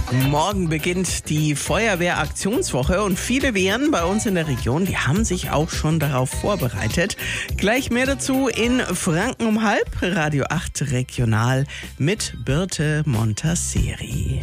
Morgen beginnt die Feuerwehraktionswoche und viele Wehren bei uns in der Region, die haben sich auch schon darauf vorbereitet. Gleich mehr dazu in Franken um halb, Radio 8 Regional mit Birte Montasseri.